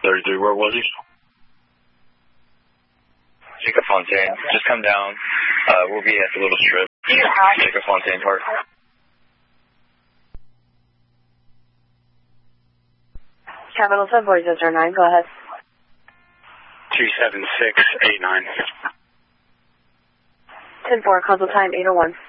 33, where was he? Jacob Fontaine. Just come down. We'll be at the little strip. Jacob Fontaine Park. Capital Subway 09, go ahead. 27689. 10-4, console time 801.